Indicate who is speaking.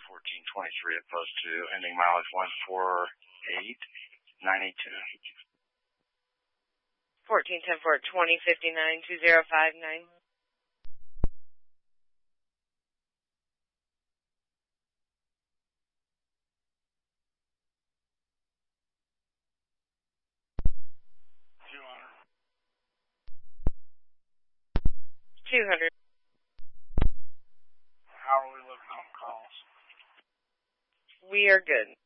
Speaker 1: 1423 opposed to ending mileage 148,982.
Speaker 2: 1410 for 2059 2059. $200.
Speaker 1: How are we looking on calls?
Speaker 2: We are good.